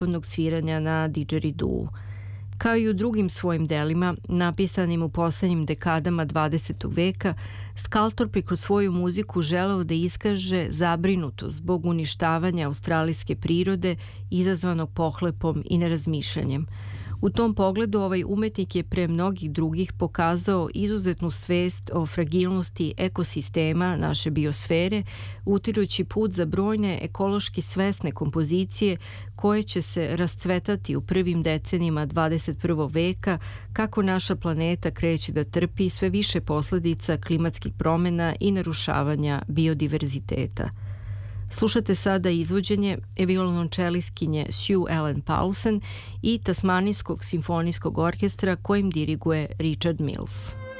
sviranja na didgeridoo. Kao i u drugim svojim delima, napisanim u poslednjim dekadama 20. veka, Sculptor kroz svoju muziku želeo da iskaže zabrinutost zbog uništavanja australijske prirode izazvanog pohlepom i nerazmišljanjem. U tom pogledu ovaj umetnik je pre mnogih drugih pokazao izuzetnu svest o fragilnosti ekosistema naše biosfere, utirujući put za brojne ekološki svesne kompozicije koje će se rascvetati u prvim decenijima 21. veka kako naša planeta kreće da trpi sve više posledica klimatskih promena i narušavanja biodiverziteta. Slušate sada izvođenje violončeliskinje Sue Ellen Paulsen i Tasmanijskog simfonijskog orkestra kojim diriguje Richard Mills.